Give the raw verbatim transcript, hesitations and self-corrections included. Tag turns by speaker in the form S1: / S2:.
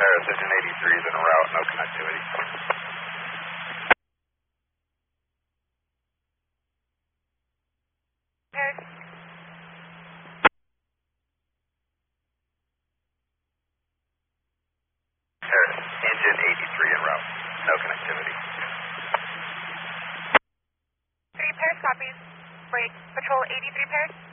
S1: Paris, engine eighty-three is en route, no connectivity.
S2: Paris.
S1: Paris, engine eighty-three en route, no connectivity.
S2: three Paris copies. Wait, patrol eighty-three Paris.